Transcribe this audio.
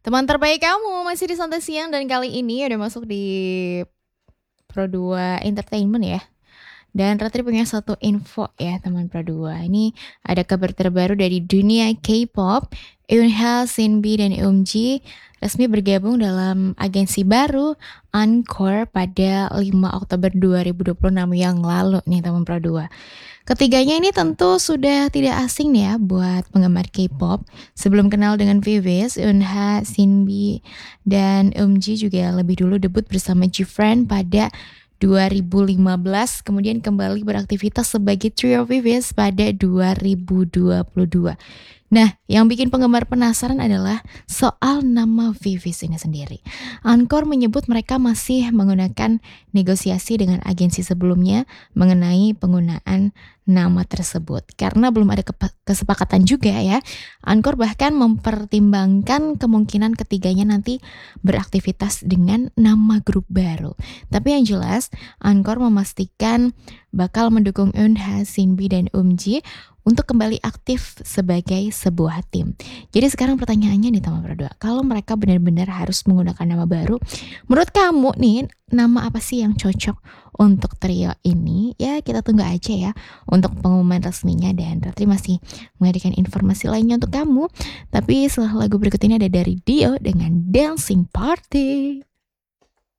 Teman terbaik kamu masih di Santai Siang dan kali ini udah masuk di Pro2 Entertainment ya. Dan Ratri punya satu info ya teman Pro2. Ini ada kabar terbaru dari dunia K-pop. Eunha, Sinbi, dan Eumji resmi bergabung dalam agensi baru Encore pada 5 Oktober 2026 yang lalu nih teman Pro2. Ketiganya ini tentu sudah tidak asing nih ya buat penggemar K-pop. Sebelum kenal dengan VIVIZ, Eunha, Sinbi, dan Eumji juga lebih dulu debut bersama G-Friend pada 2015, kemudian kembali beraktivitas sebagai trio VIVIZ pada 2022. Nah, yang bikin penggemar penasaran adalah soal nama VIVIZ ini sendiri. Encore menyebut mereka masih menggunakan negosiasi dengan agensi sebelumnya mengenai penggunaan nama tersebut. Karena belum ada kesepakatan juga ya, Encore bahkan mempertimbangkan kemungkinan ketiganya nanti beraktivitas dengan nama grup baru. Tapi yang jelas, Encore memastikan bakal mendukung Eunha, Sinbi, dan Eumji untuk kembali aktif sebagai sebuah tim. Jadi sekarang pertanyaannya nih teman berdua, kalau mereka benar-benar harus menggunakan nama baru, menurut kamu nih nama apa sih yang cocok untuk trio ini? Ya kita tunggu aja ya untuk pengumuman resminya, dan Ratri masih menghadirkan informasi lainnya untuk kamu. Tapi setelah lagu berikut ini ada dari Dio dengan Dancing Party.